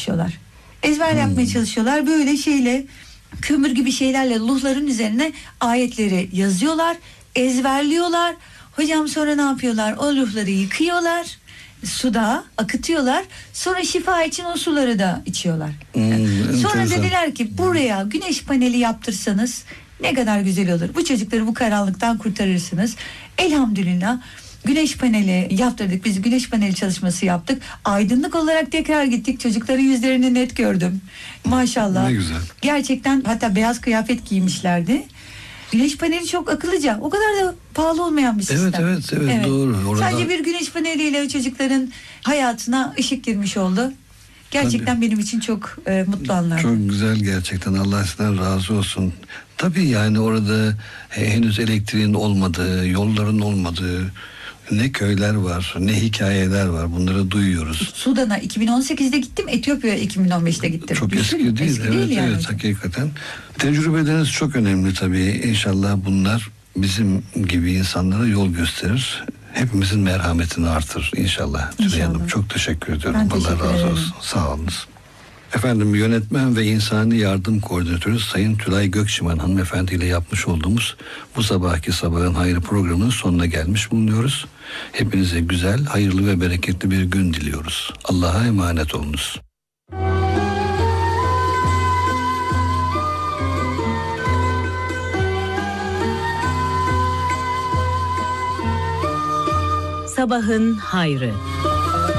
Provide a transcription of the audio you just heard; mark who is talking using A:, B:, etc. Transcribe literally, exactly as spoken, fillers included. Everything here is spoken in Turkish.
A: çalışıyorlar. Ezber hmm. yapmaya çalışıyorlar. Böyle şeyle, kömür gibi şeylerle luhların üzerine ayetleri yazıyorlar, ezberliyorlar. Hocam sonra ne yapıyorlar? O luhları yıkıyorlar, suda akıtıyorlar. Sonra şifa için o suları da içiyorlar. Hmm, sonra enteresan. Dediler ki buraya güneş paneli yaptırsanız ne kadar güzel olur. Bu çocukları bu karanlıktan kurtarırsınız. Elhamdülillah güneş paneli yaptırdık. Biz güneş paneli çalışması yaptık. Aydınlık olarak tekrar gittik. Çocukların yüzlerini net gördüm. Maşallah.
B: Ne güzel.
A: Gerçekten, hatta beyaz kıyafet giymişlerdi. Güneş paneli çok akıllıca. O kadar da pahalı olmayan bir sistem.
B: Evet evet evet, evet. Doğru.
A: Orada... Sadece bir güneş paneliyle çocukların hayatına ışık girmiş oldu. Gerçekten Tabii. benim için çok e, mutlu anlar.
B: Çok güzel gerçekten. Allah sizden razı olsun. Tabii yani orada henüz elektriğin olmadığı, yolların olmadığı ne köyler var, ne hikayeler var. Bunları duyuyoruz.
A: Sudan'a iki bin on sekizde gittim, Etiyopya'ya iki bin on beşte gittim.
B: Çok Düşün, eski değil. Eski evet, değil yani. Evet, hakikaten. Tecrübeleriniz çok önemli tabii. İnşallah bunlar bizim gibi insanlara yol gösterir. Hepimizin merhametini artırır inşallah. Tülay Hanım, çok teşekkür ediyorum.
A: Ben teşekkür
B: Allah razı
A: ederim.
B: olsun. Sağ olunuz. Efendim, yönetmen ve insani yardım koordinatörü Sayın Tülay Gökçıman hanımefendi ile yapmış olduğumuz bu sabahki Sabahın Hayrı programının sonuna gelmiş bulunuyoruz. Hepinize güzel, hayırlı ve bereketli bir gün diliyoruz. Allah'a emanet olunuz.
C: Sabahın Hayrı.